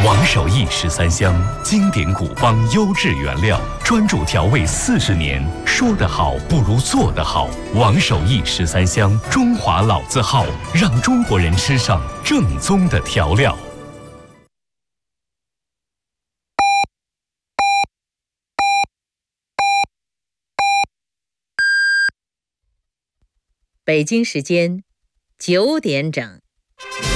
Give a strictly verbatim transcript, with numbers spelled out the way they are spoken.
王守义十三香，经典古方优质原料，专注调味四十年。说得好不如做得好。王守义十三香，中华老字号，让中国人吃上正宗的调料。 北京时间九点整。